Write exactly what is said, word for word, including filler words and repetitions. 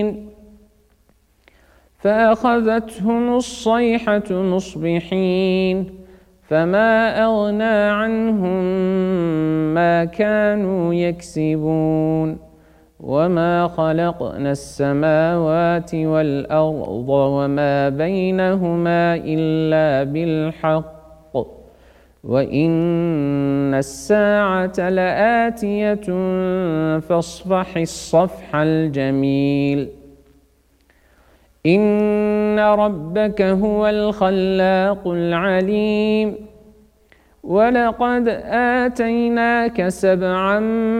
فأخذتهم الصيحة مصبحين فما أغنى عنهم ما كانوا يكسبون وما خلقنا السماوات والأرض وما بينهما إلا بالحق وإن الساعة لآتية فاصفح الصفح الجميل إن ربك هو الخلاق العليم ولقد آتيناك سبعا